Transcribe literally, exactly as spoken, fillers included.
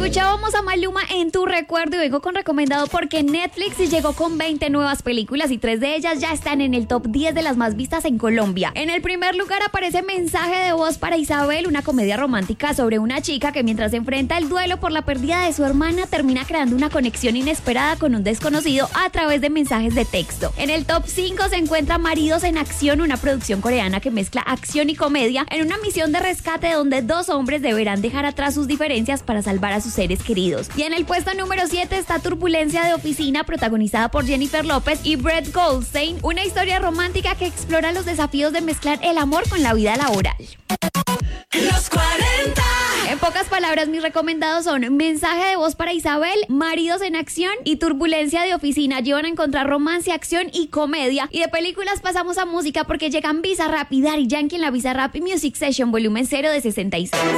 Escuchábamos a Maluma en Tu Recuerdo y vengo con recomendado porque Netflix llegó con veinte nuevas películas y tres de ellas ya están en el top diez de las más vistas en Colombia. En el primer lugar aparece Mensaje de Voz para Isabel, una comedia romántica sobre una chica que mientras enfrenta el duelo por la pérdida de su hermana termina creando una conexión inesperada con un desconocido a través de mensajes de texto. En el top cinco se encuentra Maridos en Acción, una producción coreana que mezcla acción y comedia en una misión de rescate donde dos hombres deberán dejar atrás sus diferencias para salvar a sus seres queridos. Y en el puesto número siete está Turbulencia de Oficina, protagonizada por Jennifer López y Brett Goldstein, una historia romántica que explora los desafíos de mezclar el amor con la vida laboral. Los cuarenta. En pocas palabras, mis recomendados son Mensaje de Voz para Isabel, Maridos en Acción y Turbulencia de Oficina. Llevan a encontrar romance, acción y comedia. Y de películas pasamos a música porque llegan Bizarrap y Daddy Yankee en la Bizarrap Music Session volumen cero de sesenta y seis.